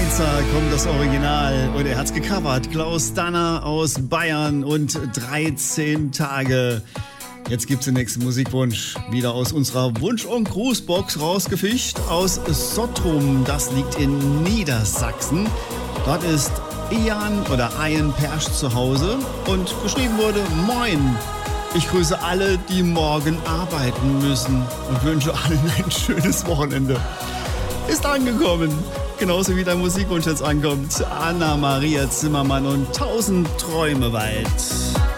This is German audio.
Panzer kommt das Original und er hat's gecovert. Klaus Danner aus Bayern und 13 Tage. Jetzt gibt's den nächsten Musikwunsch. Wieder aus unserer Wunsch- und Grußbox rausgefischt. Aus Sottrum, das liegt in Niedersachsen. Dort ist Ian Persch zu Hause und geschrieben wurde: Moin, ich grüße alle, die morgen arbeiten müssen und wünsche allen ein schönes Wochenende. Ist angekommen. Genauso wie dein Musikwunsch jetzt ankommt. Anna-Maria Zimmermann und 1000 Träume weit.